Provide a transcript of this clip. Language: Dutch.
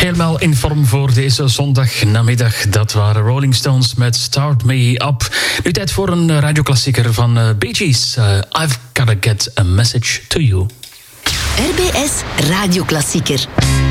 Helemaal in vorm voor deze zondagnamiddag. Dat waren Rolling Stones met Start Me Up. Nu tijd voor een radioklassieker van Bee Gees. I've Gotta Get a Message to You. RBS Radioklassieker.